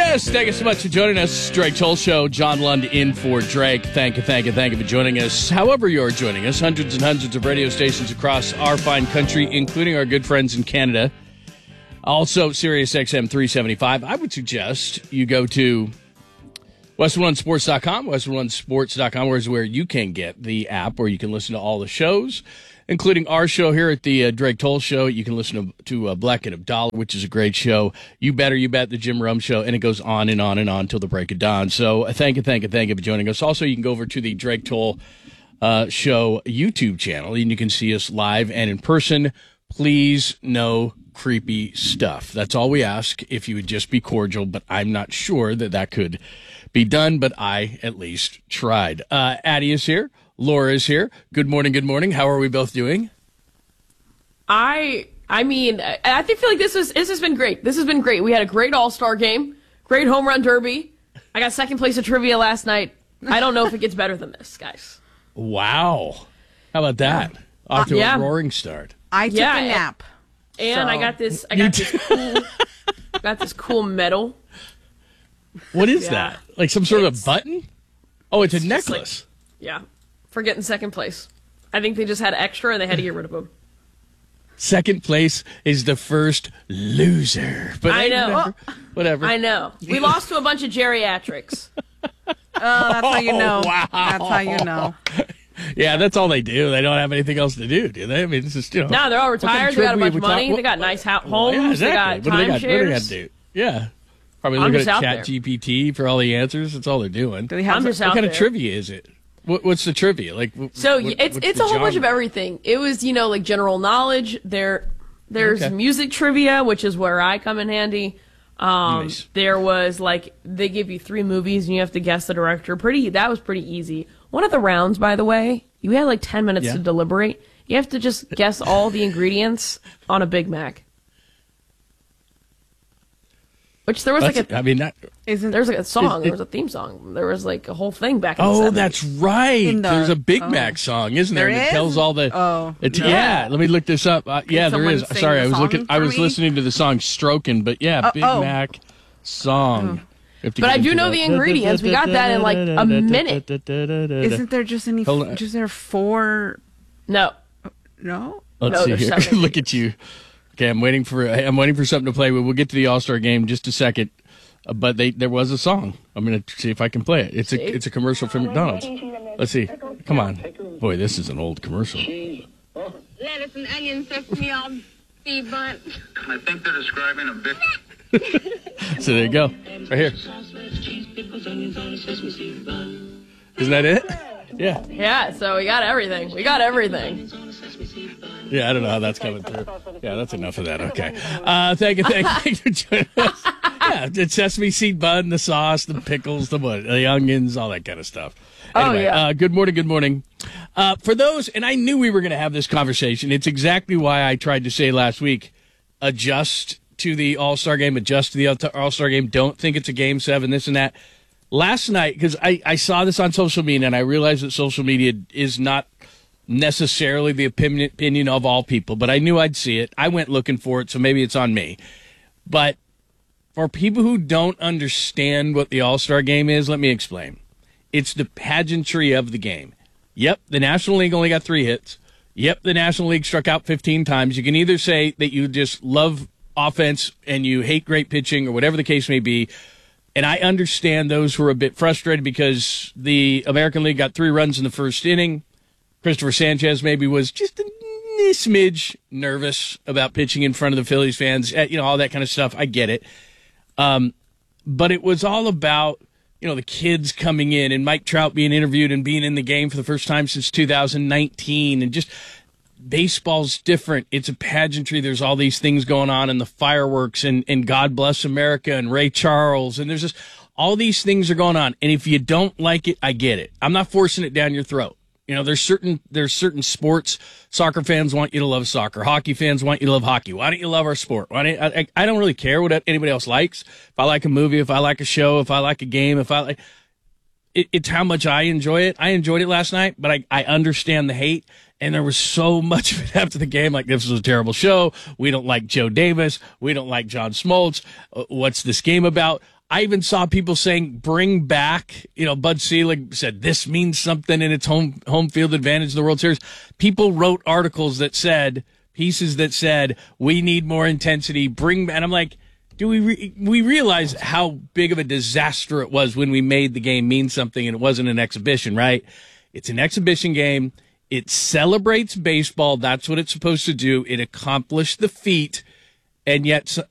Yes, thank you so much for joining us. Drake Toll Show, John Lund in for Drake. Thank you for joining us. However you're joining us, hundreds and hundreds of radio stations across our fine country, including our good friends in Canada. Also, Sirius XM 375. I would suggest you go to Western1Sports.com. Western1Sports.com is where you can get the app where you can listen to all the shows, including our show here at the Drake Toll Show. You can listen to Black and Abdallah, which is a great show. You Bet, the Jim Rome Show, and it goes on and on and on till the break of dawn. So thank you for joining us. Also, you can go over to the Drake Toll Show YouTube channel, and you can see us live and in person. Please, no creepy stuff. That's all we ask, if you would just be cordial, but I'm not sure that could be done, but I at least tried. Addie is here. Laura is here. Good morning. How are we both doing? I feel like this has been great. This has been great. We had a great All-Star game, great home run derby. I got second place at trivia last night. I don't know if it gets better than this, guys. Wow. How about that? Off to a roaring start. I took a nap. And I got this cool medal. What is that? Like some sort of button? Oh, it's a necklace. For getting second place. I think they just had extra and they had to get rid of them. Second place is the first loser. But I know. Whatever. I know. We lost to a bunch of geriatrics. That's how you know. Wow. That's how you know. Yeah, that's all they do. They don't have anything else to do they? I mean, it's just, No, they're all retired. They got a bunch of money. They got nice homes. Yeah, exactly. They got timeshares. What do they got to do? Yeah. Probably looking at ChatGPT for all the answers. That's all they're doing. I'm just what out kind there. of trivia is it? What's the trivia? It's a whole bunch of everything. It was, like general knowledge. There's music trivia, which is where I come in handy. Nice. There was they give you 3 movies and you have to guess the director. That was pretty easy. One of the rounds, by the way, you had 10 minutes to deliberate. You have to just guess all the ingredients on a Big Mac. Which there was there was a song, there was a theme song, there was a whole thing back in the 70s. Oh, that's right. There's a Big Mac song, isn't there? It tells all the. Yeah. Let me look this up. There is. Sorry, I was listening to the song "Strokin'," but Big Mac song. But I do know the ingredients. We got that in a minute. Isn't there just any? Is there 4? No. No. Let's see here. Look at you. Okay, I'm waiting for something to play. We'll get to the All-Star game in just a second. But there was a song. I'm going to see if I can play it. It's a commercial from McDonald's. Let's see. Come on. Boy, this is an old commercial. Lettuce and onion, sesame, all beef bun. I think they're describing a big... So there you go. Right here. Isn't that it? Yeah. Yeah, so we got everything. Yeah, I don't know how that's coming through. Yeah, that's enough of that. Okay. Thank you for joining us. Yeah, the sesame seed bun, the sauce, the pickles, the onions, all that kind of stuff. Anyway, good morning. For those, and I knew we were going to have this conversation. It's exactly why I tried to say last week, adjust to the All-Star game, Don't think it's a Game 7, this and that. Last night, because I saw this on social media, and I realized that social media is not necessarily the opinion of all people, but I knew I'd see it. I went looking for it, so maybe it's on me. But for people who don't understand what the All-Star game is, let me explain. It's the pageantry of the game. Yep, the National League only got 3 hits. Yep, the National League struck out 15 times. You can either say that you just love offense and you hate great pitching or whatever the case may be. And I understand those who are a bit frustrated because the American League got 3 runs in the first inning. Christopher Sanchez maybe was just a smidge nervous about pitching in front of the Phillies fans, all that kind of stuff. I get it. But it was all about, the kids coming in and Mike Trout being interviewed and being in the game for the first time since 2019 and just baseball's different. It's a pageantry. There's all these things going on and the fireworks and God Bless America and Ray Charles. And there's just all these things are going on. And if you don't like it, I get it. I'm not forcing it down your throat. There's certain sports. Soccer fans want you to love soccer. Hockey fans want you to love hockey. Why don't you love our sport? I don't really care what anybody else likes. If I like a movie, if I like a show, if I like a game, it's how much I enjoy it. I enjoyed it last night, but I understand the hate. And there was so much of it after the game. Like, this was a terrible show. We don't like Joe Davis. We don't like John Smoltz. What's this game about? I even saw people saying, bring back, Bud Selig said this means something in its home field advantage in the World Series. People wrote articles that said, pieces that said, we need more intensity, and I'm like, do we realize how big of a disaster it was when we made the game mean something and it wasn't an exhibition, right? It's an exhibition game. It celebrates baseball. That's what it's supposed to do. It accomplished the feat. And yet